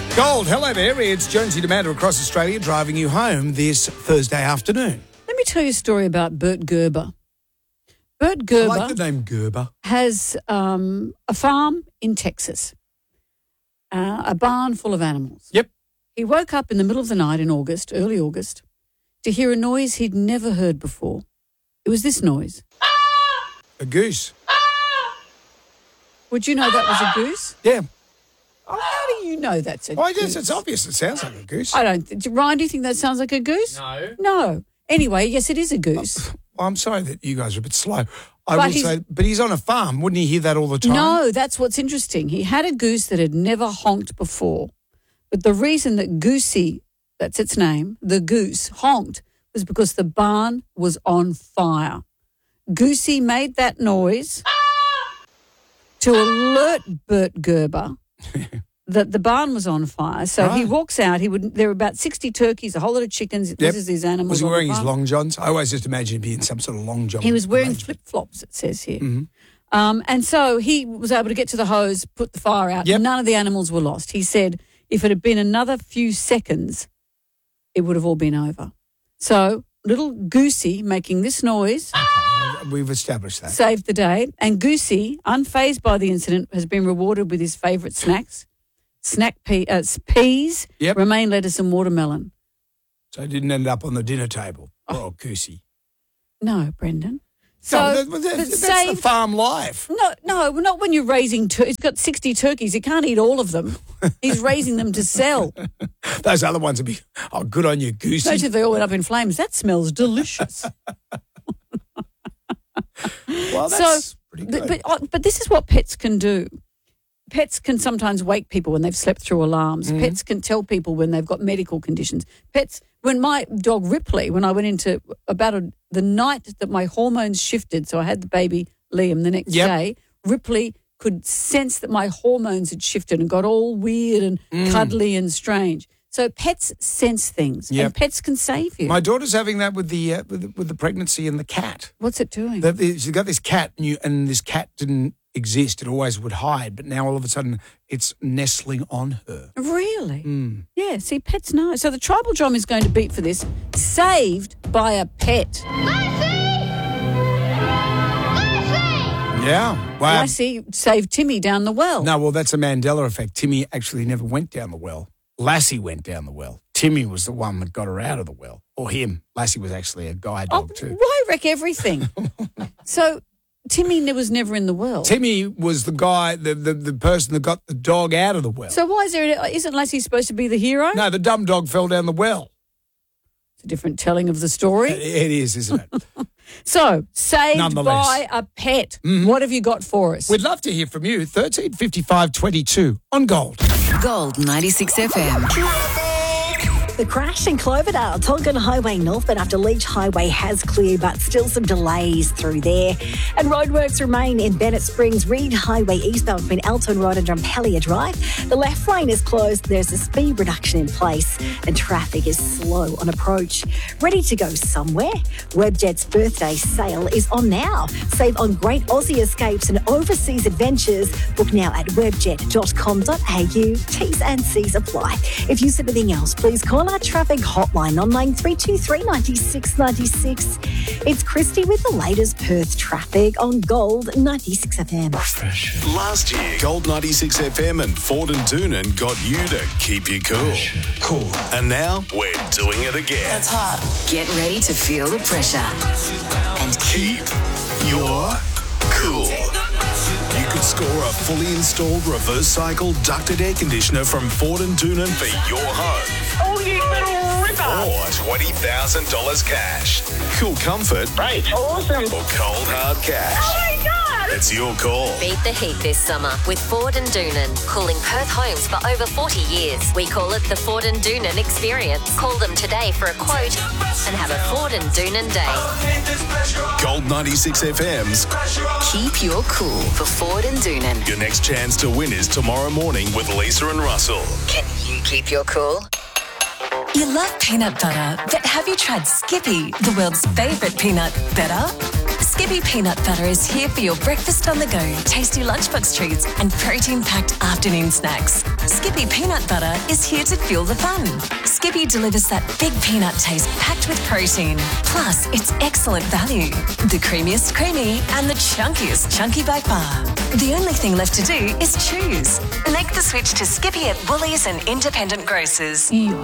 Gold, hello there. It's Jonesy Demanda across Australia driving you home this Thursday afternoon. Let me tell you a story about Bert Gerber. Bert Gerber I like the name Gerber. has a farm in Texas, a barn full of animals. Yep. He woke up in the middle of the night in August, early August, to hear a noise he'd never heard before. It was this noise. A goose. Would you know that was a goose? Yeah. How do you know that's a Well, I goose? guess it's obvious. It sounds like a goose. I don't. Ryan, do you think that sounds like a goose? No. No. Anyway, yes, it is a goose. Well, I'm sorry that you guys are a bit slow. I But will say, but he's on a farm. Wouldn't he hear that all the time? No, that's what's interesting. He had a goose that had never honked before. But the reason that Goosey, that's its name, the goose, honked was because the barn was on fire. Goosey made that noise to alert Bert Gerber that the barn was on fire. So he walks out. There were about 60 turkeys, a whole lot of chickens. This is his animals. Was he on the wearing his farm. long johns? I always just imagine him being some sort of long john. He was wearing arrangement. flip-flops, it says here. Mm-hmm. And so he was able to get to the hose, put the fire out. Yep. None of the animals were lost. He said if it had been another few seconds, it would have all been over. So little Goosey making this noise We've established that. saved the day. And Goosey, unfazed by the incident, has been rewarded with his favourite snacks, peas, Yep. romaine lettuce and watermelon. So it didn't end up on the dinner table. Oh, goosey. No, Brendan. So, No, that's the farm life. No, not when you're raising he's got 60 turkeys. He can't eat all of them. He's raising them to sell. Those other ones would be, oh, good on you, goosey. Especially if they all went up in flames. That smells delicious. Well, that's pretty good. But this is what pets can do. Pets can sometimes wake people when they've slept through alarms. Mm-hmm. Pets can tell people when they've got medical conditions. When my dog Ripley, when I went into the night that my hormones shifted, so I had the baby Liam the next day, Ripley could sense that my hormones had shifted and got all weird and cuddly and strange. So pets sense things, and pets can save you. My daughter's having that with the pregnancy and the cat. What's it doing? She's got this cat, and this cat didn't exist. It always would hide, but now all of a sudden it's nestling on her. Really? Mm. Yeah, see, pets know. So the tribal drum is going to beat for this. Saved by a pet. Yeah. Wow. Lassie saved Timmy down the well. No, well, that's a Mandela effect. Timmy actually never went down the well. Lassie went down the well. Timmy was the one that got her out of the well. Or him. Lassie was actually a guide dog too. Why wreck everything? So Timmy was never in the well. Timmy was the guy, the person that got the dog out of the well. So why isn't Lassie supposed to be the hero? No, the dumb dog fell down the well. It's a different telling of the story. It is, isn't it? So, saved Nonetheless. by a pet. What have you got for us? We'd love to hear from you. 135522 on Gold. Gold 96 FM. The crash in Cloverdale, Tonkin Highway northbound after Leach Highway has cleared, but still some delays through there. And roadworks remain in Bennett Springs, Reed Highway eastbound between Elton Road and Drumpelia Drive. The left lane is closed. There's a speed reduction in place and traffic is slow on approach. Ready to go somewhere? Webjet's birthday sale is on now. Save on great Aussie escapes and overseas adventures. Book now at webjet.com.au. T's and C's apply. If you see anything else, please call our traffic hotline on line 323 96 96. It's Christy with the latest Perth traffic on Gold 96 FM. Last year, Gold 96 FM and Ford and Doonan got you to keep you cool. Cool. And now we're doing it again. That's hot. Get ready to feel the pressure and Keep your cool. You could score a fully installed reverse cycle ducted air conditioner from Ford and Doonan for your home. Oh, you little ripper. Or $20,000 cash. Cool comfort. Great. Awesome. Or cold hard cash. Oh, my God. It's your call. Beat the heat this summer with Ford and Doonan. Cooling Perth homes for over 40 years. We call it the Ford and Doonan experience. Call them today for a quote and have a Ford and Doonan day. Gold 96 FM's keep your cool for Ford and Doonan. Your next chance to win is tomorrow morning with Lisa and Russell. Can you keep your cool? You love peanut butter, but have you tried Skippy, the world's favourite peanut better? Skippy Peanut Butter is here for your breakfast on the go, tasty lunchbox treats and protein-packed afternoon snacks. Skippy Peanut Butter is here to fuel the fun. Skippy delivers that big peanut taste packed with protein. Plus, it's excellent value. The creamiest creamy and the chunkiest chunky by far. The only thing left to do is choose. Make the switch to Skippy at Woolies and independent grocers.